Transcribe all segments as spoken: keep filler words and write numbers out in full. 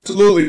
Absolutely.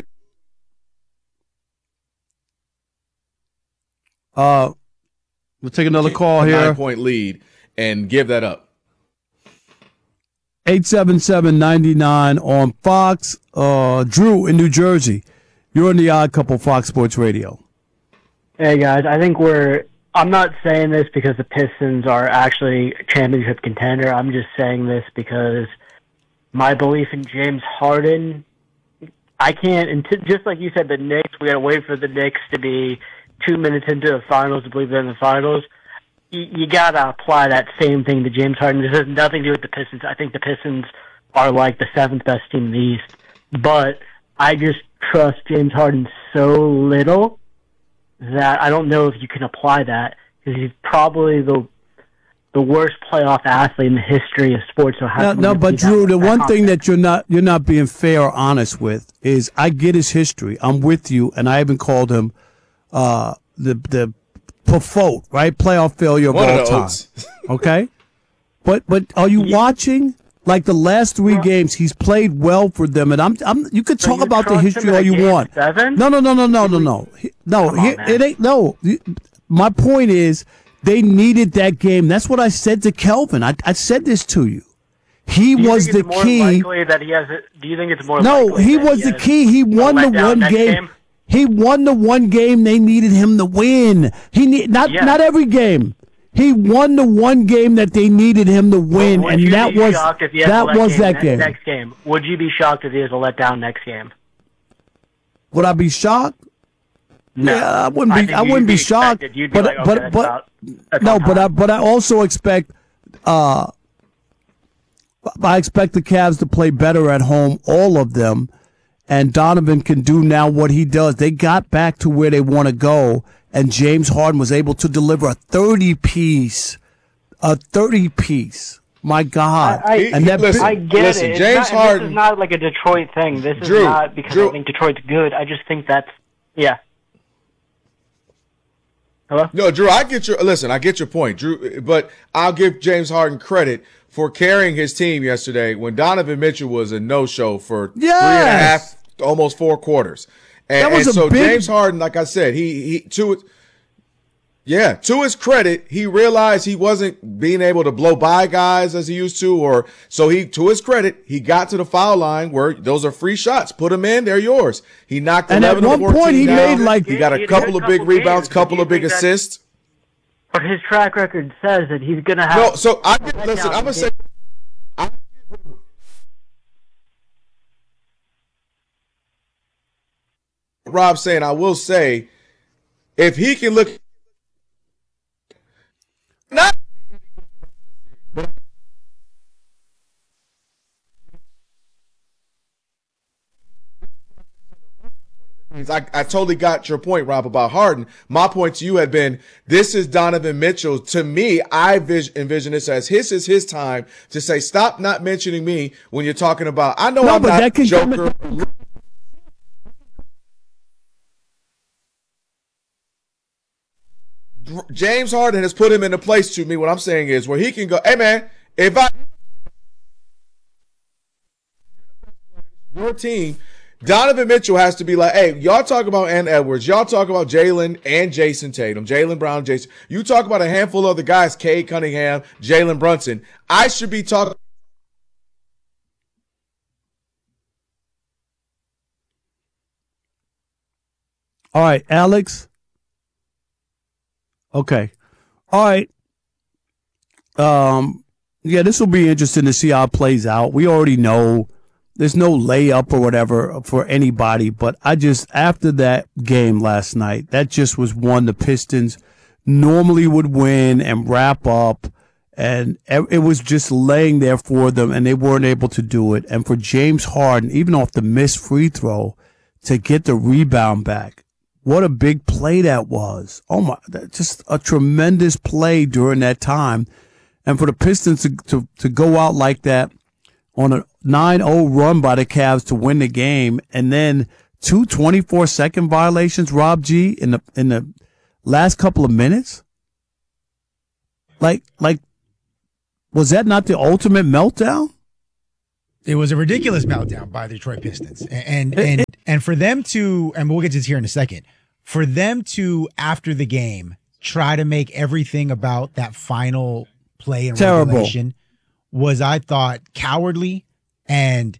Uh, we'll take another call a here. Nine-point lead and give that up. eight seven seven, nine nine on Fox. Uh, Drew in New Jersey. You're on the Odd Couple Fox Sports Radio. Hey, guys. I think we're – I'm not saying this because the Pistons are actually a championship contender. I'm just saying this because my belief in James Harden, I can't – just like you said, the Knicks, we got to wait for the Knicks to be two minutes into the finals to believe they're in the finals. You, you got to apply that same thing to James Harden. This has nothing to do with the Pistons. I think the Pistons are like the seventh best team in the East. But I just trust James Harden so little that I don't know if you can apply that because he's probably the the worst playoff athlete in the history of sports. So no, no but Drew, the one thing that you're not you're not being fair or honest with is I get his history. I'm with you, and I even called him uh, the the Pafot, right? Playoff failure of One all of time. Okay, but but are you yeah. watching? Like the last three games, he's played well for them, and I'm, I'm. You could talk about the history all you want. Seven? No, no, no, no, no, no, no, no. He, it ain't. No, my point is they needed that game. That's what I said to Kelvin. I, I said this to you. He you was the more key. That he has a, do you think it's more? No, he was he the key. He won the one game. game. He won the one game they needed him to win. He need not yeah. not every game. He won the one game that they needed him to win, well, and that was that was game, that game. Next game, would you be shocked if he has a letdown next game? Would I be shocked? No, yeah, I wouldn't be. I, I wouldn't be, be shocked. Be but like, okay, but that's but about, that's no, but I but I also expect. Uh, I expect the Cavs to play better at home, all of them, and Donovan can do now what he does. They got back to where they want to go. And James Harden was able to deliver a thirty-piece, a thirty-piece. My God! I, I, and that listen, I get listen, it. James not, Harden. This is not like a Detroit thing. This is Drew, not because Drew, I think Detroit's good. I just think that's yeah. Hello? No, Drew. I get your listen. I get your point, Drew. But I'll give James Harden credit for carrying his team yesterday when Donovan Mitchell was a no-show for yes. three and a half, almost four quarters. And, that was and so a big... James Harden, like I said, he he to yeah, to his credit, he realized he wasn't being able to blow by guys as he used to, or so he to his credit, he got to the foul line where those are free shots. Put them in, they're yours. He knocked and eleven at one to fourteen point he down. made like he got a couple of big rebounds, couple of big assists. But his track record says that he's going to have. No, so I listen. I'm gonna say. I, Rob saying, I will say, if he can look, not. I, I totally got your point, Rob, about Harden. My point to you had been, this is Donovan Mitchell. To me, I vis- envision this as his is his time to say, stop not mentioning me when you're talking about, I know no, I'm but not that can Joker. Come James Harden has put him in a place to me. What I'm saying is where he can go, hey man, if I your team, Donovan Mitchell has to be like, hey, y'all talk about Ant Edwards, y'all talk about Jalen and Jason Tatum, Jaylen Brown, Jason. You talk about a handful of other guys, Cade Cunningham, Jalen Brunson. I should be talking. All right, Alex. Okay. All right. Um, yeah, this will be interesting to see how it plays out. We already know there's no layup or whatever for anybody, but I just, after that game last night, that just was one the Pistons normally would win and wrap up, and it was just laying there for them, and they weren't able to do it. And for James Harden, even off the missed free throw, to get the rebound back. What a big play that was. Oh, my, just a tremendous play during that time. And for the Pistons to, to, to go out like that on a nine oh run by the Cavs to win the game, and then two twenty-four second violations, Rob G, in the in the last couple of minutes? Like, like, was that not the ultimate meltdown? It was a ridiculous meltdown by the Detroit Pistons. And, and, and, and for them to, and we'll get to this here in a second, for them to, after the game, try to make everything about that final play in Terrible. regulation was, I thought, cowardly and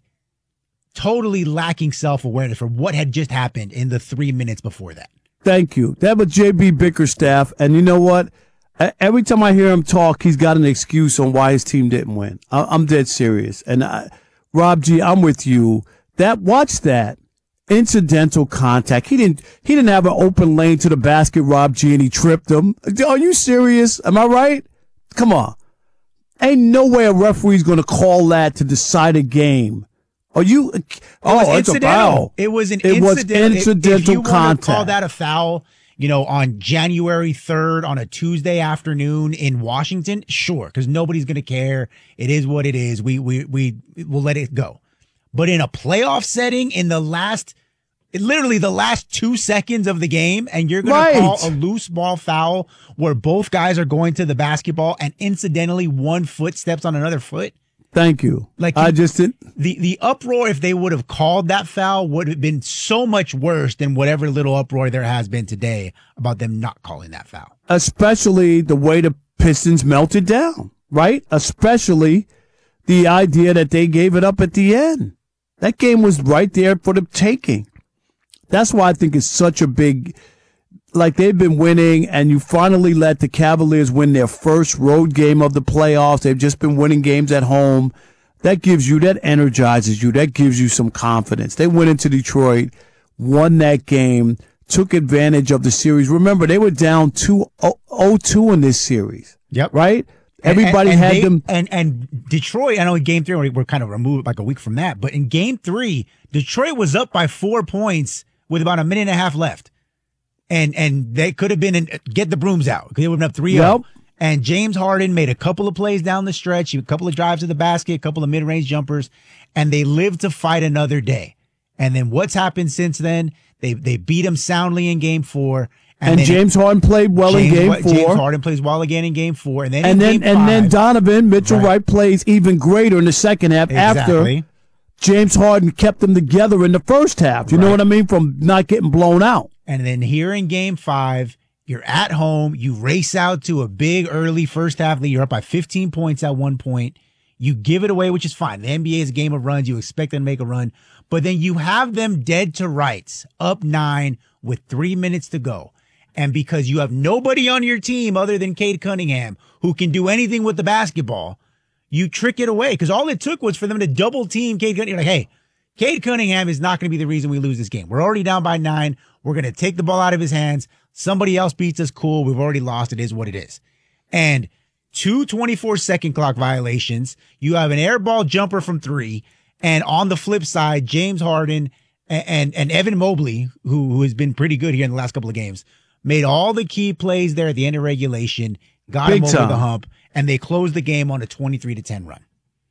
totally lacking self-awareness for what had just happened in the three minutes before that. Thank you. That was J B Bickerstaff, and you know what? Every time I hear him talk, he's got an excuse on why his team didn't win. I'm dead serious. And I, Rob G, I'm with you. That watch that incidental contact. He didn't. He didn't have an open lane to the basket, Rob G, and he tripped him. Are you serious? Am I right? Come on. Ain't no way a referee's going to call that to decide a game. Are you? Oh, it was it's a incidental. foul. It was an it was incidental. incidental if you contact. Call that a foul? You know, on January third on a Tuesday afternoon in Washington, sure, because nobody's going to care. It is what it is. We we we will let it go. But in a playoff setting, in the last, literally the last two seconds of the game, and you're going Right. to call a loose ball foul where both guys are going to the basketball and incidentally one foot steps on another foot. Thank you. Like I you- just didn't. The the uproar, if they would have called that foul, would have been so much worse than whatever little uproar there has been today about them not calling that foul. Especially the way the Pistons melted down, right? Especially the idea that they gave it up at the end. That game was right there for the taking. That's why I think it's such a big, like they've been winning, and you finally let the Cavaliers win their first road game of the playoffs. They've just been winning games at home. That gives you, that energizes you. That gives you some confidence. They went into Detroit, won that game, took advantage of the series. Remember, they were down two oh two in this series. Yep. Right? And- Everybody and- and had they- them. And and Detroit, I know in game three, we're we're kind of removed like a week from that, but in game three, Detroit was up by four points with about a minute and a half left. And and they could have been in, get the brooms out because they would have been up three oh. Yep. And James Harden made a couple of plays down the stretch, a couple of drives to the basket, a couple of mid-range jumpers, and they lived to fight another day. And then what's happened since then? They they beat him soundly in game four. And, then James Harden played well James, in game Wa- four. James Harden plays well again in game four. And then and in then game and then five- Donovan Mitchell Right. Wright plays even greater in the second half Exactly. after James Harden kept them together in the first half. You know Right. what I mean? From not getting blown out. And then here in game five, you're at home. You race out to a big early first half lead. You're up by fifteen points at one point. You give it away, which is fine. The N B A is a game of runs. You expect them to make a run. But then you have them dead to rights, up nine with three minutes to go. And because you have nobody on your team other than Cade Cunningham who can do anything with the basketball, you trick it away. Because all it took was for them to double team Cade Cunningham. You're like, hey, Cade Cunningham is not going to be the reason we lose this game. We're already down by nine. We're going to take the ball out of his hands. Somebody else beats us. Cool. We've already lost. It is what it is. And two twenty-four second clock violations. You have an air ball jumper from three. And on the flip side, James Harden and, and, and Evan Mobley, who, who has been pretty good here in the last couple of games, made all the key plays there at the end of regulation, got Big him over time. the hump, and they closed the game on a twenty-three to ten run.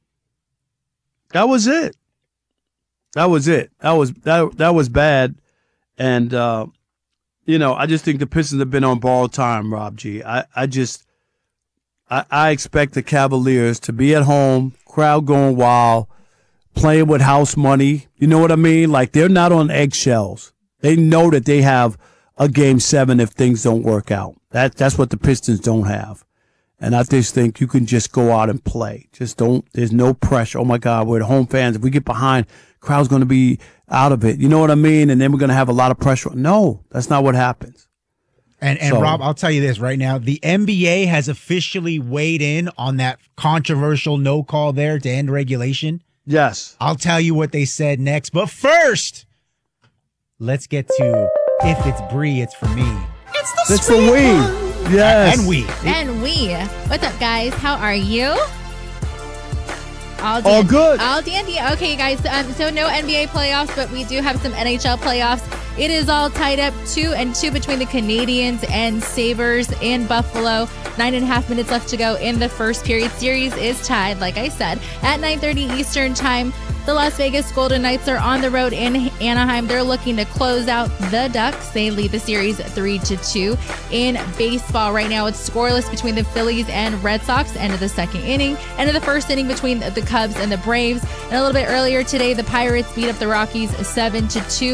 That was it. That was it. That was that that was bad. And uh, you know, I just think the Pistons have been on borrowed time, Rob G. I, I just I, I expect the Cavaliers to be at home, crowd going wild, playing with house money. You know what I mean? Like they're not on eggshells. They know that they have a game seven if things don't work out. That that's what the Pistons don't have. And I just think you can just go out and play. Just don't, there's no pressure. Oh my God, we're the home fans. If we get behind, crowd's going to be out of it. You know what I mean? And then we're going to have a lot of pressure. No, that's not what happens. And and So- Rob, I'll tell you this right now. The N B A has officially weighed in on that controversial no call there to end regulation. Yes. I'll tell you what they said next. But first, let's get to if it's Bree, it's for me. That's for we. Yes. And we. And we. What's up, guys? How are you? All, All good. All dandy. Okay, guys. Um, so no N B A playoffs, but we do have some N H L playoffs. It is all tied up two and two between the Canadians and Sabres in Buffalo. Nine and a half minutes left to go in the first period. Series is tied, like I said, at nine thirty Eastern time. The Las Vegas Golden Knights are on the road in Anaheim. They're looking to close out the Ducks. They lead the series three to two. In baseball right now, it's scoreless between the Phillies and Red Sox. End of the second inning. End of the first inning between the Cubs and the Braves. And a little bit earlier today, the Pirates beat up the Rockies seven to two.